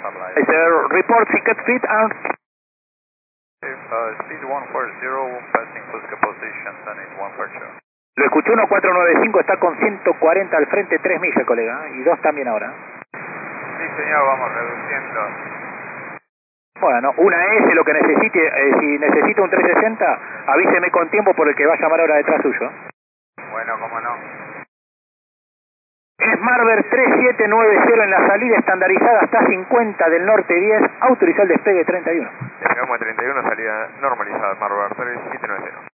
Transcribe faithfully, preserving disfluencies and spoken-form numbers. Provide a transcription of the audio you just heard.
Starlight. Is there report ticket feet and... If uh, speed one four zero, passing Fusca position, then it's one four two. Lo escuché uno cuatro nueve cinco, está con ciento cuarenta al frente, tres millas, colega, y dos también ahora. Sí, señor, vamos reduciendo. Bueno, una S, lo que necesite, eh, si necesita un trescientos sesenta, avíseme con tiempo por el que va a llamar ahora detrás suyo. Bueno, cómo no. Es Marver tres siete nueve cero en la salida estandarizada hasta cincuenta del norte diez, autorizó el despegue treinta y uno. Despegamos treinta y uno, salida normalizada, Marbar tres siete nueve cero.